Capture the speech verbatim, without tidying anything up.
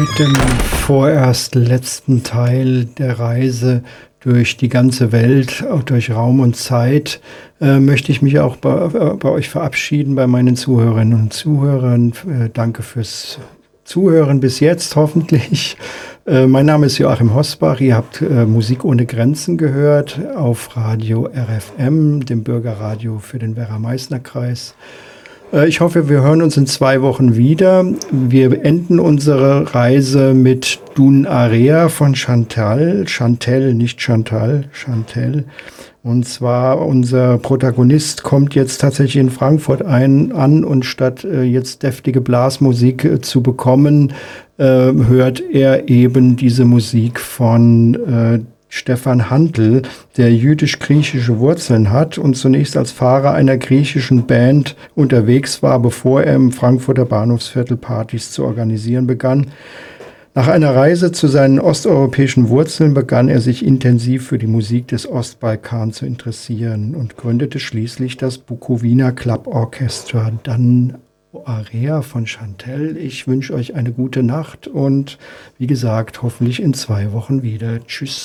Mit dem vorerst letzten Teil der Reise durch die ganze Welt, auch durch Raum und Zeit, äh, möchte ich mich auch bei, äh, bei euch verabschieden, bei meinen Zuhörerinnen und Zuhörern. Äh, danke fürs Zuhören bis jetzt, hoffentlich. Äh, mein Name ist Joachim Hosbach. Ihr habt äh, Musik ohne Grenzen gehört auf Radio R F M, dem Bürgerradio für den Werra-Meißner-Kreis. Ich hoffe, wir hören uns in zwei Wochen wieder. Wir enden unsere Reise mit Dun Area von Chantal. Chantel, nicht Chantal, Chantel. Und zwar unser Protagonist kommt jetzt tatsächlich in Frankfurt ein, an und statt äh, jetzt deftige Blasmusik äh, zu bekommen, äh, hört er eben diese Musik von äh, Stefan Hantl, der jüdisch-griechische Wurzeln hat und zunächst als Fahrer einer griechischen Band unterwegs war, bevor er im Frankfurter Bahnhofsviertel Partys zu organisieren begann. Nach einer Reise zu seinen osteuropäischen Wurzeln begann er sich intensiv für die Musik des Ostbalkan zu interessieren und gründete schließlich das Bukowina Club Orchestra. Dann Area von Chantel. Ich wünsche euch eine gute Nacht und wie gesagt, hoffentlich in zwei Wochen wieder. Tschüss.